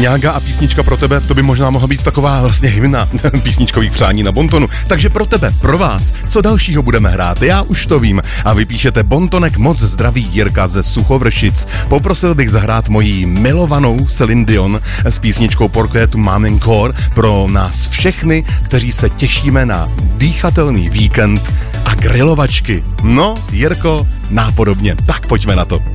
Ňága a písnička pro tebe, to by možná mohla být taková vlastně hymna písničkových přání na bontonu. Takže pro tebe, pro vás, co dalšího budeme hrát, já už to vím. A vypíšete bontonek moc zdraví Jirka ze Suchovršic. Poprosil bych zahrát mojí milovanou Celine Dion s písničkou Pourquoi tu m'aimes encore pro nás všechny, kteří se těšíme na dýchatelný víkend a grilovačky. No, Jirko, nápodobně. Tak pojďme na to.